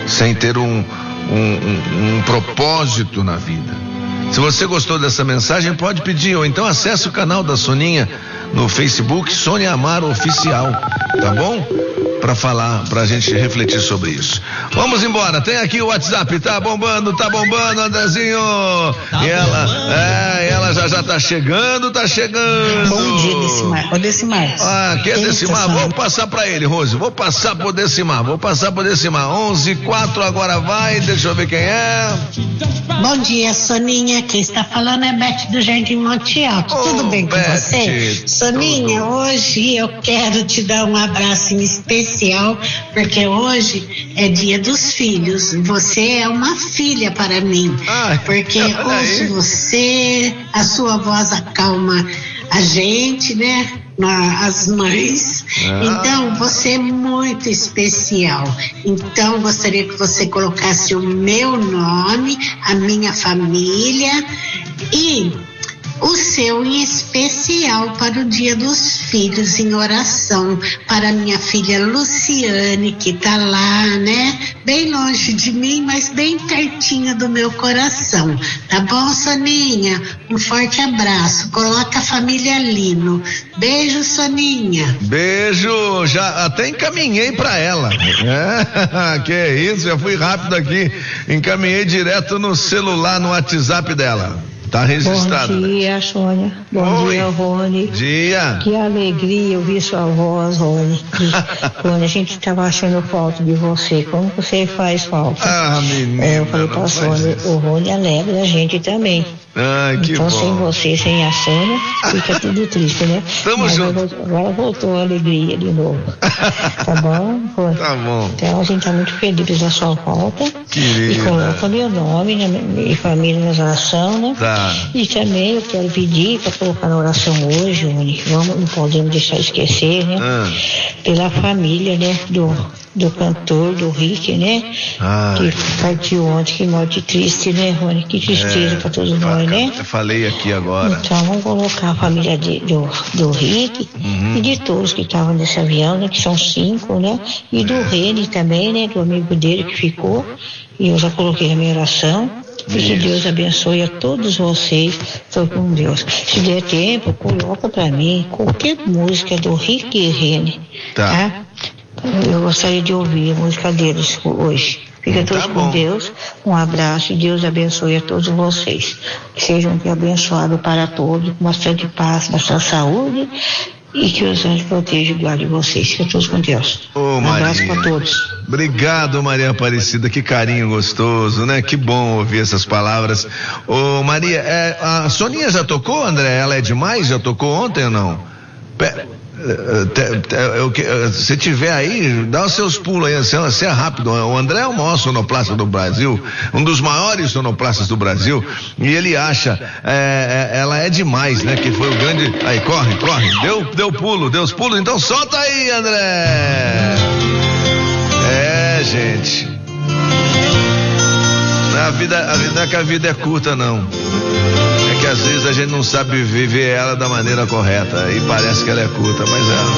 sem ter um propósito na vida. Se você gostou dessa mensagem, pode pedir, ou então acesse o canal da Soninha no Facebook, Sônia Amaro Oficial, tá bom? Pra gente refletir sobre isso. Vamos embora, tem aqui o WhatsApp, tá bombando, Andrezinho. Tá e ela já tá chegando. Bom dia, Decimar. Quer Decimar? Vou passar pra ele, Rose, vou passar pro Decimar. 11:04 agora vai, deixa eu ver quem é. Bom dia, Soninha, quem está falando é Beth do Jardim Monte Alto. Tudo bem com Beth, você? Soninha, hoje eu quero te dar um abraço em especial, porque hoje é dia dos filhos. Você é uma filha para mim, porque ouço você, a sua voz acalma a gente, né? As mães. Então, você é muito especial. Então, gostaria que você colocasse o meu nome, a minha família e o seu em especial para o Dia dos Filhos em oração para minha filha Luciane, que tá lá, né? Bem longe de mim, mas bem pertinho do meu coração. Tá bom, Soninha? Um forte abraço. Coloca a família Lino. Beijo, Soninha. Beijo. Já até encaminhei para ela. Que isso, já fui rápido aqui. Encaminhei direto no celular, no WhatsApp dela. Tá registrado. Bom dia, Sônia. Bom dia, Rony. Dia. Que alegria ouvir sua voz, Rony. Quando a gente estava achando falta de você, como você faz falta? Menina. Eu falei pra Sônia, o Rony alegra a gente também. Que então, bom. Sem você, sem a Sônia, fica tudo triste, né? Tamo junto. Agora voltou a alegria de novo. Tá bom? Tá bom. Então, a gente tá muito feliz da sua volta. Querida. E coloca meu nome e família nas orações, né? Tá. E também eu quero pedir para colocar na oração hoje, Rony, não podemos deixar esquecer, né? Pela família, né? Do cantor, do Rick, né? Que partiu ontem, que morte triste, né, Rony? Que tristeza para todos nós, né? Eu falei aqui agora. Então vamos colocar a família do Rick e de todos que estavam nesse avião, né? Que são 5, né? E do Reni também, né? Do amigo dele que ficou. E eu já coloquei a minha oração. E que Deus abençoe a todos vocês. Estou com Deus. Se der tempo, coloca para mim qualquer música do Rick e Reni. Tá? Eu gostaria de ouvir a música deles hoje. Fica todos com Deus. Um abraço e Deus abençoe a todos vocês. Sejam abençoados para todos, com bastante paz, bastante saúde e que os anjos protejam e guardem vocês. Fica todos com Deus. Um abraço para todos. Obrigado, Maria Aparecida, que carinho gostoso, né? Que bom ouvir essas palavras. Maria, a Soninha já tocou, André? Ela é demais? Já tocou ontem ou não? Se tiver aí, dá os seus pulos aí, você é rápido. O André é o maior sonoplasta do Brasil, um dos maiores sonoplastas do Brasil, e ele acha, ela é demais, né? Que foi o grande. Aí, corre, deu os pulos, então solta aí, André. Gente. A vida, não é que a vida é curta, não. É que às vezes a gente não sabe viver ela da maneira correta e parece que ela é curta, mas é.